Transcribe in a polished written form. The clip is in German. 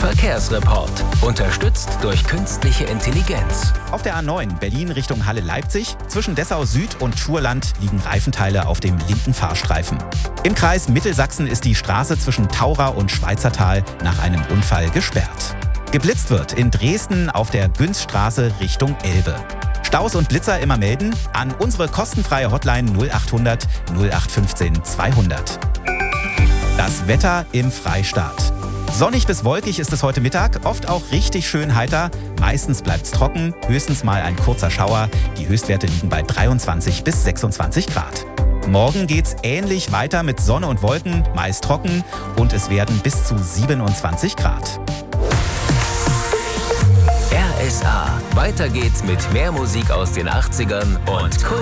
Verkehrsreport. Unterstützt durch künstliche Intelligenz. Auf der A9 Berlin Richtung Halle-Leipzig. Zwischen Dessau Süd und Schurland liegen Reifenteile auf dem linken Fahrstreifen. Im Kreis Mittelsachsen ist die Straße zwischen Taura und Schweizertal nach einem Unfall gesperrt. Geblitzt wird in Dresden auf der Günzstraße Richtung Elbe. Staus und Blitzer immer melden an unsere kostenfreie Hotline 0800 0815 200. Das Wetter im Freistaat. Sonnig bis wolkig ist es heute Mittag, oft auch richtig schön heiter. Meistens bleibt's trocken, höchstens mal ein kurzer Schauer. Die Höchstwerte liegen bei 23 bis 26 Grad. Morgen geht's ähnlich weiter mit Sonne und Wolken, meist trocken und es werden bis zu 27 Grad. RSA. Weiter geht's mit mehr Musik aus den 80ern und